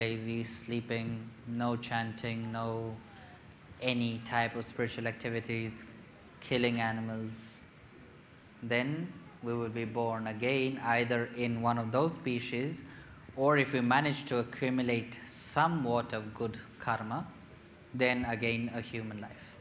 lazy, sleeping, no chanting, no any type of spiritual activities, killing animals, then we will be born again either in one of those species, or if we manage to accumulate somewhat of good karma, then again a human life.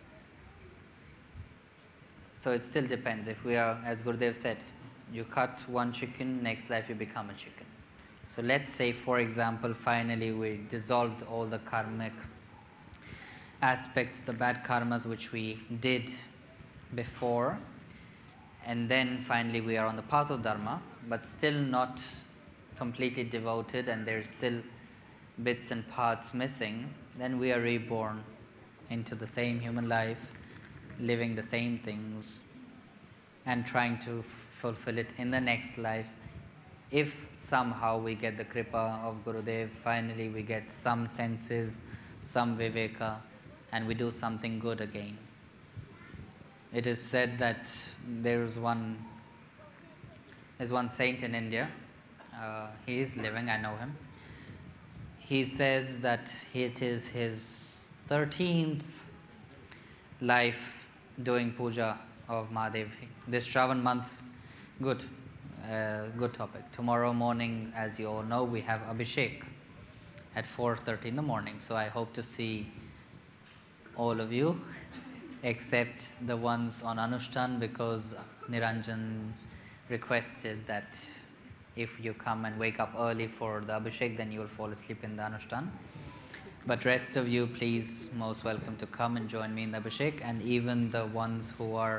So it still depends. If we are, as Gurudev said, you cut one chicken, next life you become a chicken. So let's say, for example, finally we dissolved all the karmic aspects, the bad karmas which we did before, and then finally we are on the path of Dharma, but still not completely devoted, and there's still bits and parts missing, then we are reborn into the same human life, living the same things, and trying to fulfill it in the next life. If somehow we get the kripa of Gurudev, finally we get some senses, some viveka, and we do something good again. It is said that there's one saint in India. He is living, I know him. He says that it is his 13th life doing puja of Mahadev. This Shravan month, good topic. Tomorrow morning, as you all know, we have Abhishek at 4:30 in the morning. So I hope to see all of you, except the ones on Anushtan, because Niranjan requested that if you come and wake up early for the Abhishek, then you will fall asleep in the Anushtan. But rest of you, please, most welcome to come and join me in the Abhishek, and even the ones who are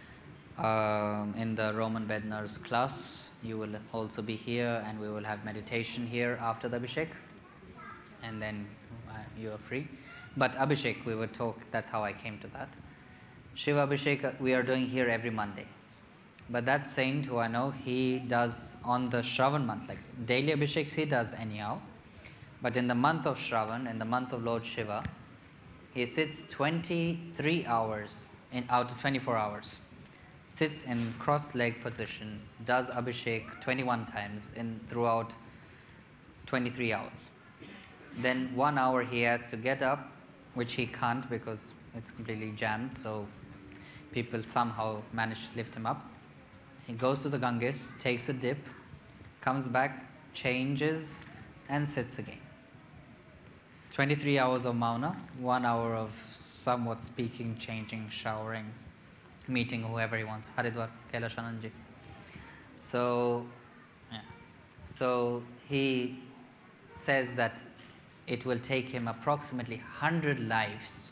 in the Roman Bednar's class, you will also be here, and we will have meditation here after the Abhishek, and then you are free. But Abhishek, we will talk, that's how I came to that. Shiva Abhishek we are doing here every Monday. But that saint who I know, he does on the Shravan month, like daily Abhisheks he does anyhow. But in the month of Shravan, in the month of Lord Shiva, he sits 23 hours out of 24 hours. Sits in cross-leg position, does Abhishek 21 times throughout 23 hours. Then 1 hour he has to get up, which he can't because it's completely jammed, so people somehow manage to lift him up. He goes to the Ganges, takes a dip, comes back, changes, and sits again. 23 hours of mauna, 1 hour of somewhat speaking, changing, showering, meeting whoever he wants. Haridwar, Kailash Anandji. So he says that it will take him approximately 100 lives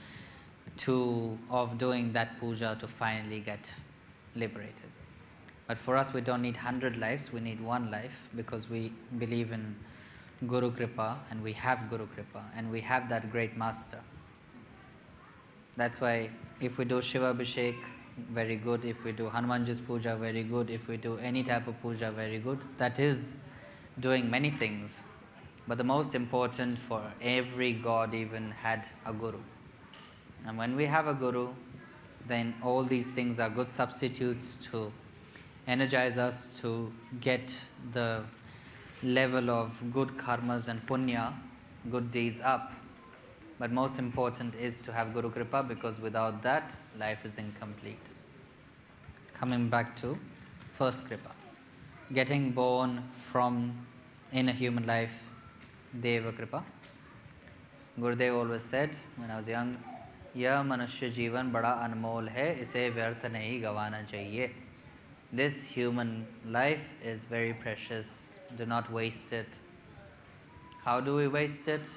of doing that puja to finally get liberated. But for us, we don't need 100 lives, we need one life, because we believe in Guru Kripa, and we have Guru Kripa, and we have that great master. That's why if we do Shiva Abhishek, very good. If we do Hanumanji's puja, very good. If we do any type of puja, very good. That is doing many things. But the most important, for every god even had a guru. And when we have a guru, then all these things are good substitutes to energize us to get the level of good karmas and punya, good deeds up. But most important is to have Guru Kripa, because without that, life is incomplete. Coming back to first Kripa. Getting born in a human life, Deva Kripa. Gurudev always said, when I was young, "Yah manushya jeevan bada anmol hai, ise vyarth nahi gawana chahiye." This human life is very precious. Do not waste it. How do we waste it?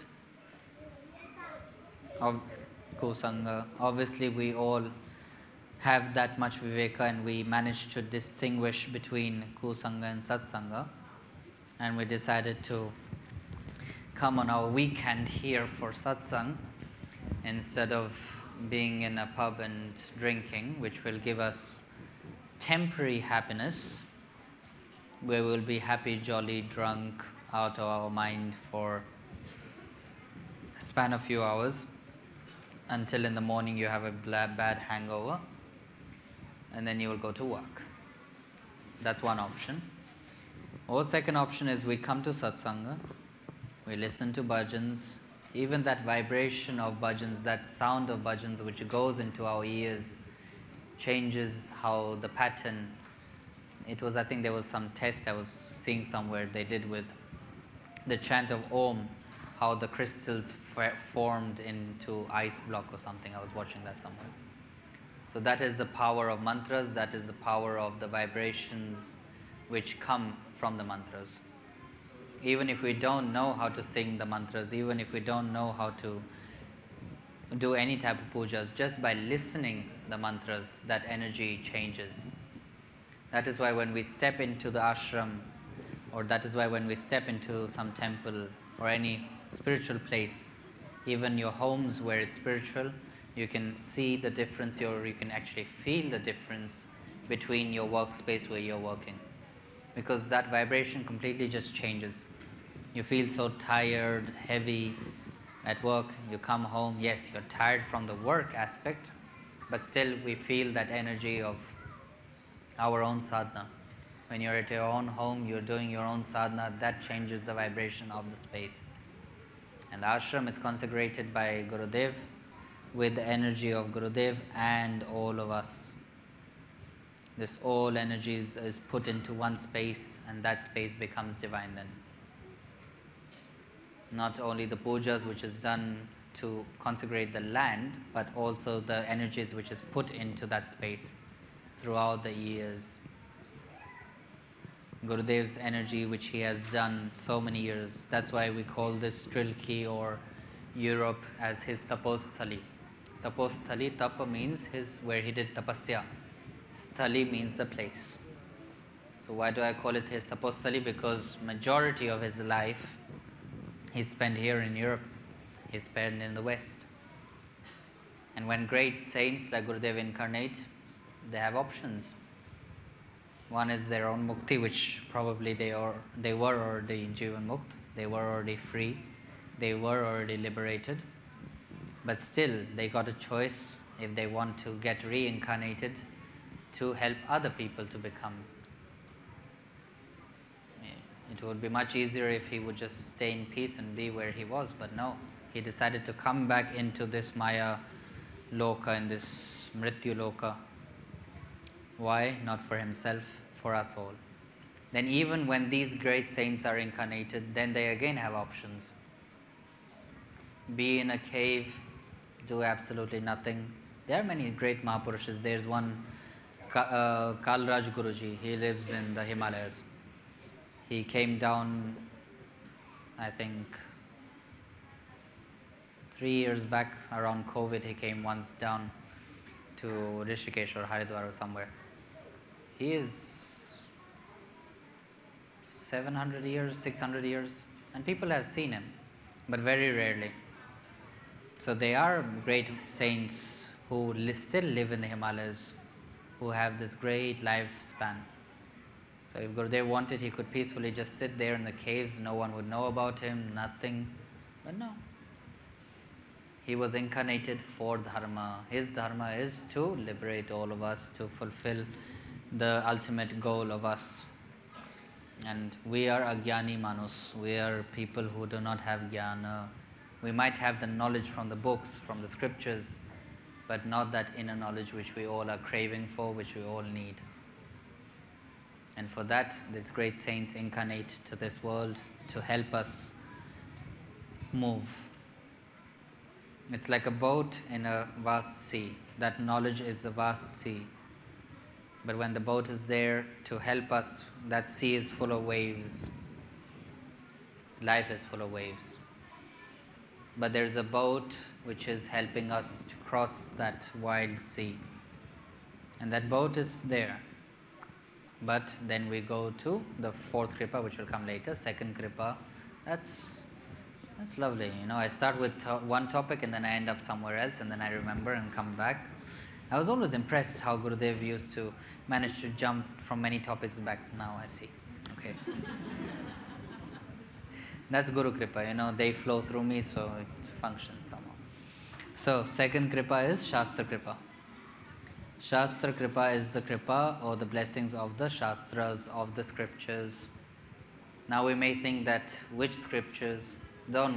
Of Kusanga. Obviously, we all have that much viveka, and we manage to distinguish between Kusanga and Satsanga. And we decided to come on our weekend here for Satsang instead of being in a pub and drinking, which will give us temporary happiness, where we'll be happy, jolly, drunk, out of our mind for a span of few hours, until in the morning you have a bad hangover, and then you will go to work. That's one option. Or second option is we come to Satsanga, we listen to bhajans, even that vibration of bhajans, that sound of bhajans which goes into our ears, changes how the pattern. It was, I think there was some test I was seeing somewhere they did with the chant of Om, how the crystals formed into ice block or something. I was watching that somewhere. So that is the power of mantras, that is the power of the vibrations which come from the mantras. Even if we don't know how to sing the mantras, even if we don't know how to do any type of pujas, just by listening the mantras, that energy changes. That is why when we step into the ashram, or that is why when we step into some temple or any spiritual place, even your homes where it's spiritual, you can see the difference, or you can actually feel the difference between your workspace where you're working. Because that vibration completely just changes. You feel so tired, heavy at work, you come home, yes, you're tired from the work aspect, but still we feel that energy of our own sadhana. When you're at your own home, you're doing your own sadhana, that changes the vibration of the space. And the ashram is consecrated by Gurudev with the energy of Gurudev and all of us. This all energy is put into one space, and that space becomes divine then. Not only the pujas which is done to consecrate the land, but also the energies which is put into that space throughout the years. Gurudev's energy which he has done so many years. That's why we call this Trilki or Europe as his taposthali. Taposthali, tapa means where he did tapasya. Sthali means the place. So why do I call it his taposthali? Because majority of his life he spent here in Europe, he spent in the West. And when great saints like Gurudev incarnate, they have options. One is their own mukti, which probably they were already jivan mukt, they were already free, they were already liberated. But still, they got a choice if they want to get reincarnated to help other people to become. It would be much easier if he would just stay in peace and be where he was, but no. He decided to come back into this Maya Loka, in this Mrityu Loka. Why? Not for himself, for us all. Then even when these great saints are incarnated, then they again have options. Be in a cave, do absolutely nothing. There are many great Mahapurushas. There's one, Kalraj Guruji, he lives in the Himalayas. He came down, I think, 3 years back, around COVID, he came once down to Rishikesh or Haridwar or somewhere. He is 700 years, 600 years, and people have seen him, but very rarely. So they are great saints who still live in the Himalayas, who have this great lifespan. So if Gurudev wanted, he could peacefully just sit there in the caves, no one would know about him, nothing, but no. He was incarnated for dharma. His dharma is to liberate all of us, to fulfill the ultimate goal of us. And we are agyani manus, we are people who do not have jnana. We might have the knowledge from the books, from the scriptures, but not that inner knowledge which we all are craving for, which we all need. And for that, these great saints incarnate to this world to help us move. It's like a boat in a vast sea. That knowledge is a vast sea. But when the boat is there to help us, that sea is full of waves. Life is full of waves. But there's a boat which is helping us to cross that wild sea. And that boat is there. But then we go to the fourth kripa, which will come later, second kripa. That's lovely. You know, I start with one topic and then I end up somewhere else and then I remember and come back. I was always impressed how Gurudev used to manage to jump from many topics back. Now I see. Okay. That's Guru Kripa, you know, they flow through me, so it functions somehow. So, second Kripa is Shastra Kripa. Shastra Kripa is the Kripa or the blessings of the Shastras, of the scriptures. Now we may think that which scriptures? Don't